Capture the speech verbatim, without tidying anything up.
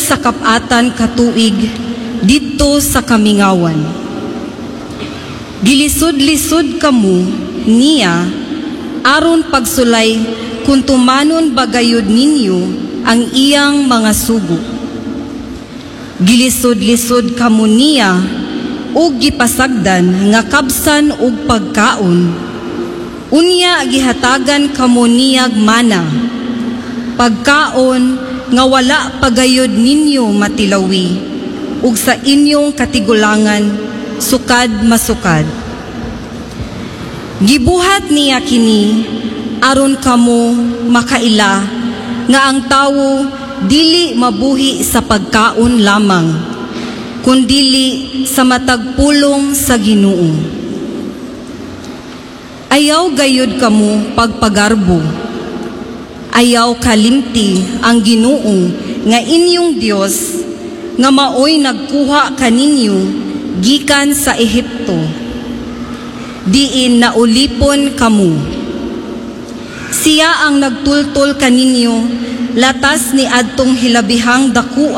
sa kapatan katuig didto sa kamingawan. Gilisod-lisod kamo niya aron pagsulay kung tumanon bagayod ninyo ang iyang mga sugo. Gilisod-lisod kamo niya ug gipasagdan nga kabsan ug pagkaon. Unya gihatagan kamo niyag mana, pagkaon nga wala pagayod ninyo matilawi, ug sa inyong katigulangan sukad masukad. Gibuhat niya kini aron kamo makaila nga ang tawo dili mabuhi sa pagkaon lamang, kundili sa matagpulong sa Ginoo. Ayaw gayud kamo pagpagarbo. Ayaw kalimti ang Ginoo nga inyong Dios nga maoy nagkuha kaninyo gikan sa Ehipto. Diin naulipon kamo. Siya ang nagtultol kaninyo latas ni adtong hilabihang daku